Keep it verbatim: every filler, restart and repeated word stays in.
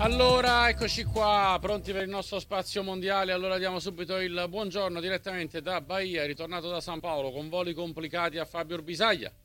Allora, eccoci qua, pronti per il nostro spazio mondiale. Allora diamo subito il buongiorno direttamente da Bahia, ritornato da San Paolo con voli complicati a Fabio Orbisaglia.